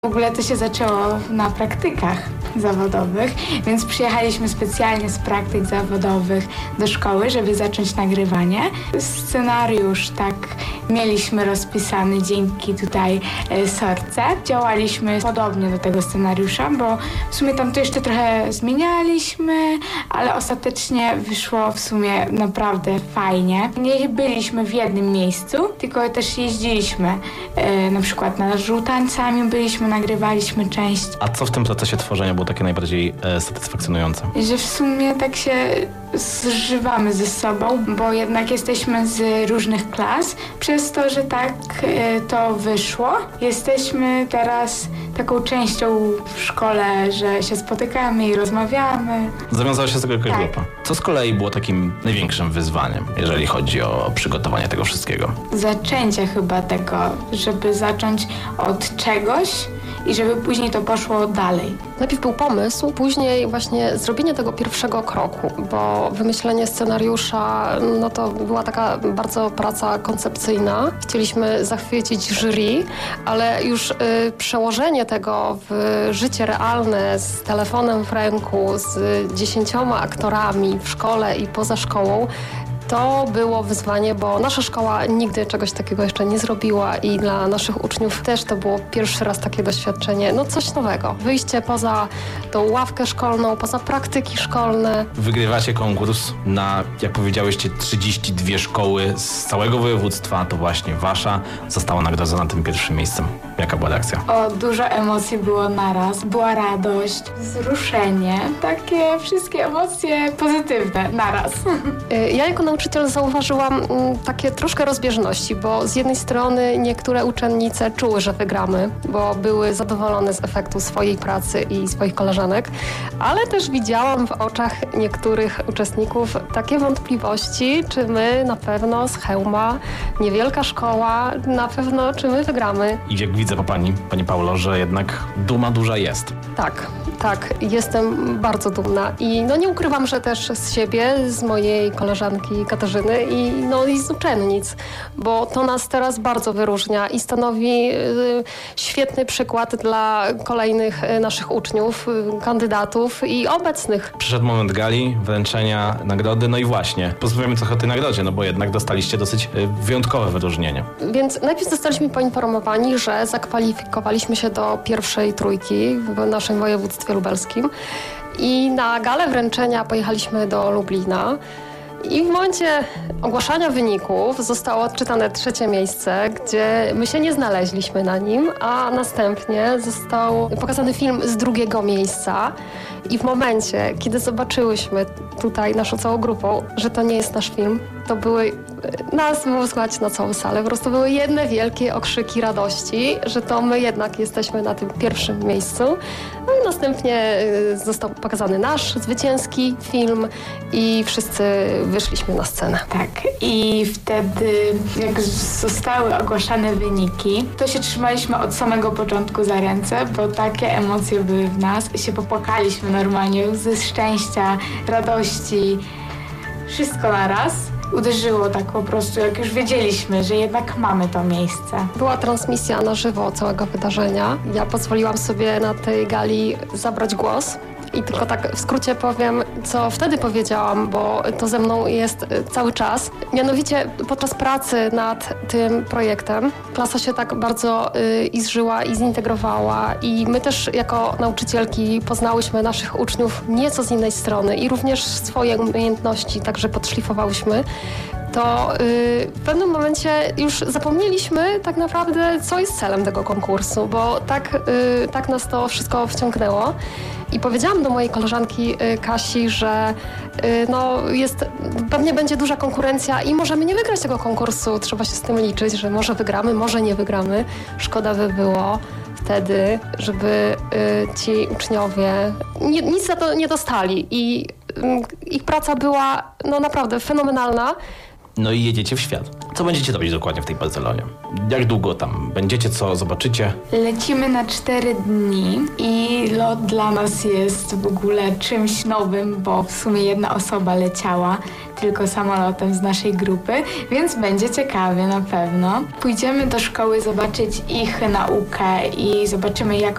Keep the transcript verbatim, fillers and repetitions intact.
W ogóle to się zaczęło na praktykach zawodowych, więc przyjechaliśmy specjalnie z praktyk zawodowych do szkoły, żeby zacząć nagrywanie. Scenariusz tak mieliśmy rozpisany dzięki tutaj e, Sorce. Działaliśmy podobnie do tego scenariusza, bo w sumie tam to jeszcze trochę zmienialiśmy, ale ostatecznie wyszło w sumie naprawdę fajnie. Nie byliśmy w jednym miejscu, tylko też jeździliśmy e, na przykład na żółtańcami byliśmy, nagrywaliśmy część. A co w tym procesie tworzenia było takie najbardziej e, satysfakcjonujące? Że w sumie tak się zżywamy ze sobą, bo jednak jesteśmy z różnych klas. Przez to, że tak e, to wyszło, jesteśmy teraz taką częścią w szkole, że się spotykamy i rozmawiamy. Zawiązała się z tego jakaś tak. grupa. Co z kolei było takim największym wyzwaniem, jeżeli chodzi o przygotowanie tego wszystkiego? Zaczęcie chyba tego, żeby zacząć od czegoś i żeby później to poszło dalej. Najpierw był pomysł, później właśnie zrobienie tego pierwszego kroku, bo wymyślenie scenariusza, no to była taka bardzo praca koncepcyjna. Chcieliśmy zachwycić jury, ale już y, przełożenie tego w życie realne z telefonem w ręku, z dziesięcioma aktorami w szkole i poza szkołą, to było wyzwanie, bo nasza szkoła nigdy czegoś takiego jeszcze nie zrobiła i dla naszych uczniów też to było pierwszy raz takie doświadczenie, no coś nowego. Wyjście poza tą ławkę szkolną, poza praktyki szkolne. Wygrywacie konkurs na, jak powiedziałyście, trzydzieści dwie szkoły z całego województwa, to właśnie wasza została nagrodzona tym pierwszym miejscem. Jaka była reakcja? O, dużo emocji było naraz. Była radość, wzruszenie, takie wszystkie emocje pozytywne naraz. Ja jako nauczyciel zauważyłam takie troszkę rozbieżności, bo z jednej strony niektóre uczennice czuły, że wygramy, bo były zadowolone z efektu swojej pracy i swoich koleżanek, ale też widziałam w oczach niektórych uczestników takie wątpliwości, czy my na pewno z Chełma, niewielka szkoła, na pewno czy my wygramy. I jak widzę po pani, pani Paulo, że jednak duma duża jest. Tak, tak, jestem bardzo dumna i no nie ukrywam, że też z siebie, z mojej koleżanki Katarzyny i, no, i z uczennic, bo to nas teraz bardzo wyróżnia i stanowi y, świetny przykład dla kolejnych y, naszych uczniów, y, kandydatów i obecnych. Przyszedł moment gali, wręczenia nagrody, no i właśnie, pozwiemy trochę o tej nagrodzie, no bo jednak dostaliście dosyć y, wyjątkowe wyróżnienie. Więc najpierw zostaliśmy poinformowani, że zakwalifikowaliśmy się do pierwszej trójki w naszym województwie lubelskim i na galę wręczenia pojechaliśmy do Lublina. I w momencie ogłaszania wyników zostało odczytane trzecie miejsce, gdzie my się nie znaleźliśmy na nim, a następnie został pokazany film z drugiego miejsca. I w momencie, kiedy zobaczyłyśmy tutaj naszą całą grupą, że to nie jest nasz film, to były, nas było słychać na całą salę, po prostu były jedne wielkie okrzyki radości, że to my jednak jesteśmy na tym pierwszym miejscu. No i następnie został pokazany nasz zwycięski film i wszyscy wyszliśmy na scenę. Tak, i wtedy jak zostały ogłaszane wyniki, to się trzymaliśmy od samego początku za ręce, bo takie emocje były w nas. Się popłakaliśmy normalnie ze szczęścia, radości, wszystko naraz. Uderzyło tak po prostu, jak już wiedzieliśmy, że jednak mamy to miejsce. Była transmisja na żywo całego wydarzenia. Ja pozwoliłam sobie na tej gali zabrać głos. I tylko tak w skrócie powiem, co wtedy powiedziałam, bo to ze mną jest cały czas. Mianowicie podczas pracy nad tym projektem klasa się tak bardzo y, i zżyła i zintegrowała i my też jako nauczycielki poznałyśmy naszych uczniów nieco z innej strony i również swoje umiejętności także podszlifowałyśmy. To yy, w pewnym momencie już zapomnieliśmy tak naprawdę, co jest celem tego konkursu, bo tak, yy, tak nas to wszystko wciągnęło. I powiedziałam do mojej koleżanki yy, Kasi, że yy, no jest, pewnie będzie duża konkurencja i możemy nie wygrać tego konkursu. Trzeba się z tym liczyć, że może wygramy, może nie wygramy. Szkoda by było wtedy, żeby yy, ci uczniowie nie, nic za to nie dostali. I yy, ich praca była no naprawdę fenomenalna. no i jedziecie w świat. Co będziecie robić dokładnie w tej Barcelonie? Jak długo tam będziecie, co zobaczycie? Lecimy na cztery dni i lot dla nas jest w ogóle czymś nowym, bo w sumie jedna osoba leciała tylko samolotem z naszej grupy, więc będzie ciekawie na pewno. Pójdziemy do szkoły zobaczyć ich naukę i zobaczymy, jak